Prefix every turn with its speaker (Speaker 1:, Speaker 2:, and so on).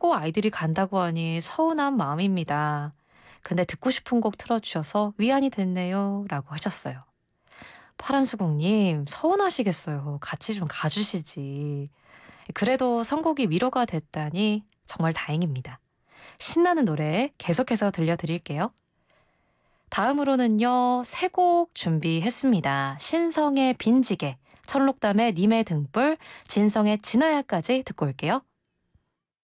Speaker 1: 끝나고 아이들이 간다고 하니 서운한 마음입니다. 근데 듣고 싶은 곡 틀어주셔서 위안이 됐네요. 라고 하셨어요. 파란수국님, 서운하시겠어요. 같이 좀 가주시지. 그래도 선곡이 위로가 됐다니 정말 다행입니다. 신나는 노래 계속해서 들려드릴게요. 다음으로는요, 새 곡 준비했습니다. 신성의 빈지게, 철록담의 님의 등불, 진성의 진아야까지 듣고 올게요.